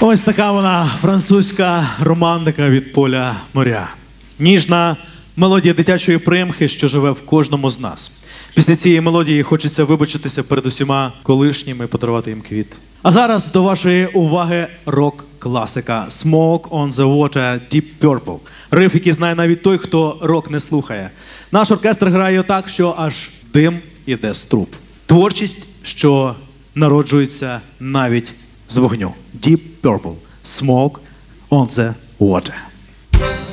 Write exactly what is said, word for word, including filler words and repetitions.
Ось така вона французька романтика від поля моря. Ніжна мелодія дитячої примхи, що живе в кожному з нас. Після цієї мелодії хочеться вибачитися перед усіма колишніми і подарувати їм квіт. А зараз до вашої уваги рок-класика «Smoke on the Water» Deep Purple. Риф, який знає навіть той, хто рок не слухає. Наш оркестр грає так, що аж дим іде з труб. Творчість, що народжується навіть з вогню. Deep Purple. «Smoke on the Water».